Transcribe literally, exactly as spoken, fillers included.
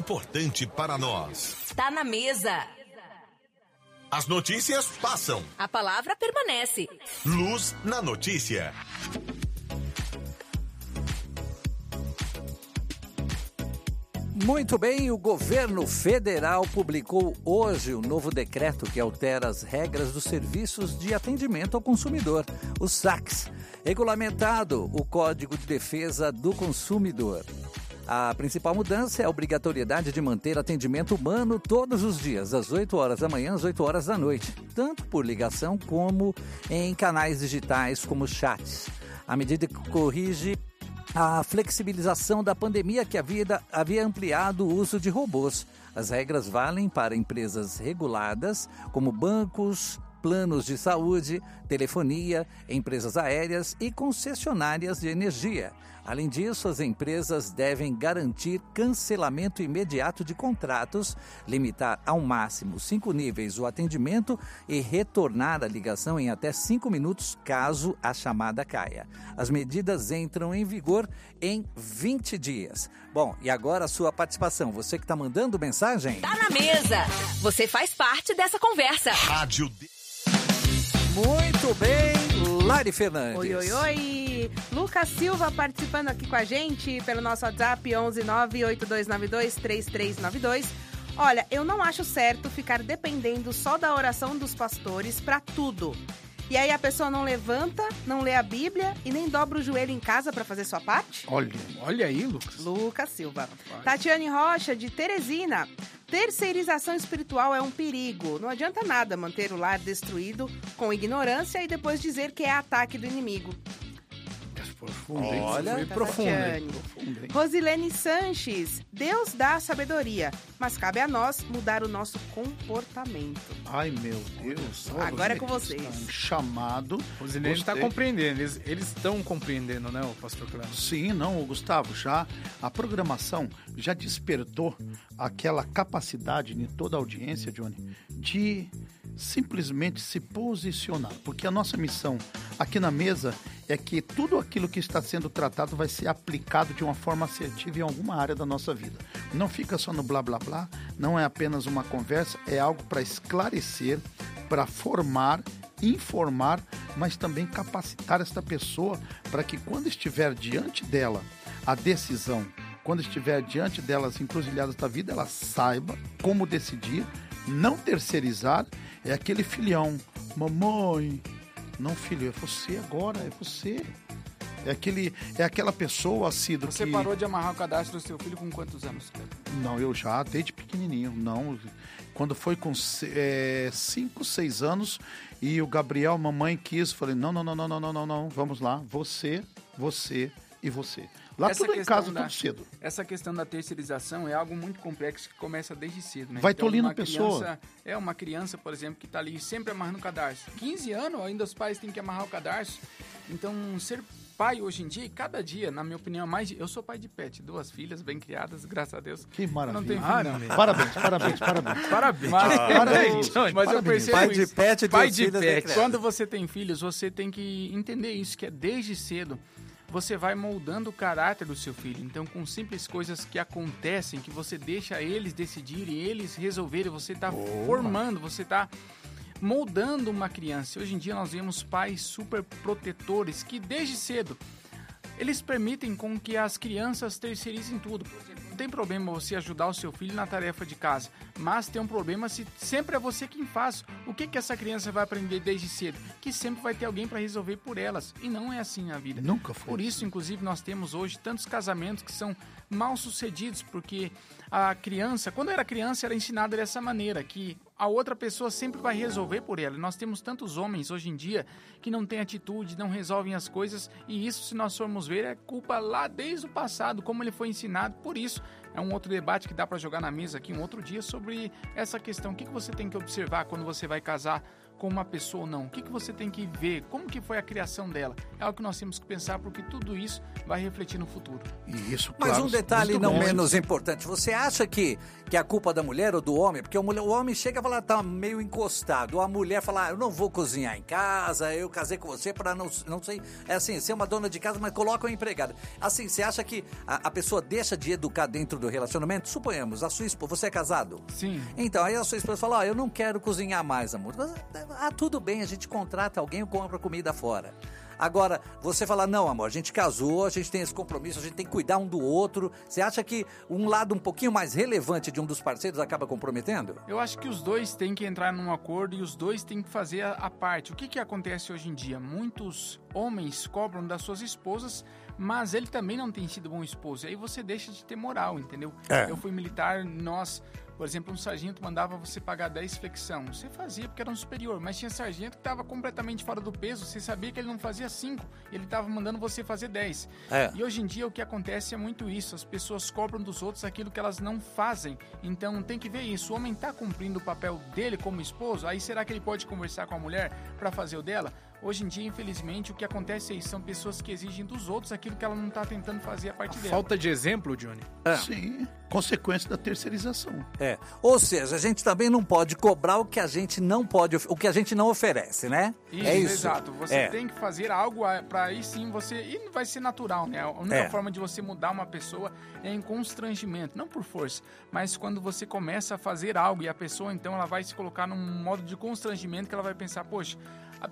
importante para nós. Tá na mesa. As notícias passam. A palavra permanece. Luz na notícia. Muito bem, o governo federal publicou hoje o novo decreto que altera as regras dos serviços de atendimento ao consumidor, os S A Cs, regulamentado o Código de Defesa do Consumidor. A principal mudança é a obrigatoriedade de manter atendimento humano todos os dias, das oito horas da manhã às oito horas da noite, tanto por ligação como em canais digitais como chats. A medida corrige a flexibilização da pandemia que havia, havia ampliado o uso de robôs. As regras valem para empresas reguladas, como bancos, planos de saúde, telefonia, empresas aéreas e concessionárias de energia. Além disso, as empresas devem garantir cancelamento imediato de contratos, limitar ao máximo cinco níveis o atendimento e retornar a ligação em até cinco minutos caso a chamada caia. As medidas entram em vigor em vinte dias. Bom, e agora a sua participação. Você que está mandando mensagem? Tá na mesa. Você faz parte dessa conversa. Rádio de... Muito bem, Lari Fernandes. Oi, oi, oi. Lucas Silva participando aqui com a gente pelo nosso WhatsApp onze nove oito dois nove dois três três nove dois. Olha, eu não acho certo ficar dependendo só da oração dos pastores para tudo. E aí a pessoa não levanta, não lê a Bíblia e nem dobra o joelho em casa para fazer sua parte? Olha, olha aí, Lucas. Lucas Silva. Rapaz. Tatiane Rocha, de Teresina. Terceirização espiritual é um perigo. Não adianta nada manter o lar destruído com ignorância e depois dizer que é ataque do inimigo. Profundo, hein? Olha, Foi profundo, hein? Tatiane. Profundo, hein? Rosilene Sanches. Deus dá sabedoria, mas cabe a nós mudar o nosso comportamento. Ai, meu Deus. Agora é com vocês. Um chamado. Rosilene está Gostei. compreendendo, eles eles estão compreendendo, né, o pastor Cleber? Sim, não, Gustavo, já a programação já despertou aquela capacidade em toda a audiência, Johnny, de simplesmente se posicionar, porque a nossa missão aqui na mesa é que tudo aquilo que está sendo tratado vai ser aplicado de uma forma assertiva em alguma área da nossa vida. Não fica só no blá blá blá, não é apenas uma conversa, é algo para esclarecer, para formar, informar, mas também capacitar esta pessoa para que quando estiver diante dela a decisão, quando estiver diante delas encruzilhadas da vida, ela saiba como decidir, não terceirizar. É aquele filhão, mamãe, não filho, é você agora, é você. É, aquele, é aquela pessoa, Cido, Você que... parou de amarrar o cadastro do seu filho com quantos anos, Cleber? Não, eu já, desde pequenininho, não. Quando foi com é, cinco, seis anos e o Gabriel, mamãe quis, falei, não, não, não, não, não, não, não, não, vamos lá, você, você e você. Lá Essa tudo em questão casa, da- tudo cedo. Essa questão da terceirização é algo muito complexo que começa desde cedo, né? Vai tolindo uma a pessoa. criança- É uma criança, por exemplo, que está ali sempre amarrando o cadarço. quinze anos, ainda os pais têm que amarrar o cadarço. Então, ser pai hoje em dia, e cada dia, na minha opinião, mais de... Eu sou pai de pet, duas filhas bem criadas, graças a Deus. Que maravilha. Eu não tenho filho, Ah, não. não. Parabéns, parabéns, parabéns. Parabéns. Parabéns. Mas, mas eu Parabéns. percebo Pai de isso. pet, Pai duas de filhas pet. decretas. Quando você tem filhos, você tem que entender isso, que é desde cedo você vai moldando o caráter do seu filho. Então, com simples coisas que acontecem, que você deixa eles decidirem, eles resolverem, você está formando, você está moldando uma criança. Hoje em dia nós vemos pais super protetores que desde cedo eles permitem com que as crianças terceirizem tudo. Por exemplo, não tem problema você ajudar o seu filho na tarefa de casa, mas tem um problema se sempre é você quem faz. O que que essa criança vai aprender desde cedo? Que sempre vai ter alguém para resolver por elas. E não é assim na vida. Nunca foi. Por isso, inclusive, nós temos hoje tantos casamentos que são mal sucedidos, porque a criança, quando era criança, era ensinada dessa maneira, que a outra pessoa sempre vai resolver por ela. Nós temos tantos homens hoje em dia que não têm atitude, não resolvem as coisas, e isso, se nós formos ver, é culpa lá desde o passado, como ele foi ensinado. Por isso, é um outro debate que dá para jogar na mesa aqui um outro dia sobre essa questão. O que que você tem que observar quando você vai casar com uma pessoa ou não? O que, que você tem que ver? Como que foi a criação dela? É algo que nós temos que pensar, porque tudo isso vai refletir no futuro. E isso, Mas claro, um detalhe muito não bom. menos importante, você acha que, que é a culpa da mulher ou do homem? Porque o, mulher, o homem chega e fala, tá meio encostado. Ou a mulher fala, ah, eu não vou cozinhar em casa, eu casei com você para não, não sei, é assim, ser uma dona de casa, mas coloca uma empregada. Assim, você acha que a, a pessoa deixa de educar dentro do relacionamento? Suponhamos, a sua esposa, você é casado? Sim. Então, aí a sua esposa fala, ó, eu não quero cozinhar mais, amor. Ah, tudo bem, a gente contrata alguém ou compra comida fora. Agora, você fala, não, amor, a gente casou, a gente tem esse compromisso, a gente tem que cuidar um do outro. Você acha que um lado um pouquinho mais relevante de um dos parceiros acaba comprometendo? Eu acho que os dois têm que entrar num acordo e os dois têm que fazer a, a parte. O que, que acontece hoje em dia? Muitos homens cobram das suas esposas, mas ele também não tem sido bom esposo. E aí você deixa de ter moral, entendeu? É. Eu fui militar, nós... Por exemplo, um sargento mandava você pagar dez flexão. Você fazia porque era um superior, mas tinha sargento que estava completamente fora do peso. Você sabia que ele não fazia cinco, ele estava mandando você fazer dez. É. E hoje em dia o que acontece é muito isso. As pessoas cobram dos outros aquilo que elas não fazem. Então tem que ver isso. O homem está cumprindo o papel dele como esposo? Aí será que ele pode conversar com a mulher para fazer o dela? Hoje em dia, infelizmente, o que acontece é isso. São pessoas que exigem dos outros aquilo que ela não está tentando fazer a parte dela. Falta de exemplo, Johnny. É. Sim, consequência da terceirização. É. Ou seja, a gente também não pode cobrar o que a gente não pode, o que a gente não oferece, né? Isso, é isso. Exato. Você é. tem que fazer algo para aí sim você... E vai ser natural, né? A única É. forma de você mudar uma pessoa é em constrangimento. Não por força, mas quando você começa a fazer algo e a pessoa, então, ela vai se colocar num modo de constrangimento que ela vai pensar, poxa...